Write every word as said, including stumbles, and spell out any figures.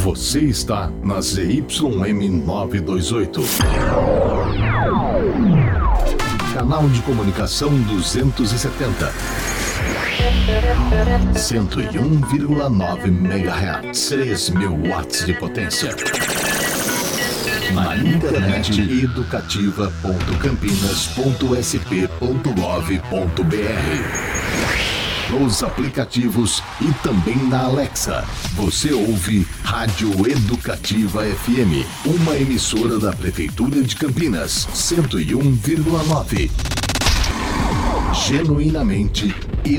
Você está na Z Y M novecentos e vinte e oito. Canal de comunicação duzentos e setenta. cento e um vírgula nove megahertz. três mil watts de potência. Na internet educativa ponto campinas ponto s p ponto gov ponto b r. Nos aplicativos e também na Alexa. Você ouve Rádio Educativa F M, uma emissora da Prefeitura de Campinas, cento e um vírgula nove. Genuinamente